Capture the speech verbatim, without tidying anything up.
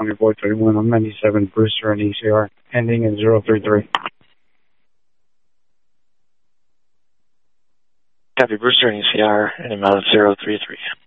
California Boy thirty-one, I'm ninety-seven, Brewster and E C R, ending in zero three three. Copy, Brewster and E C R, ending out of zero three three.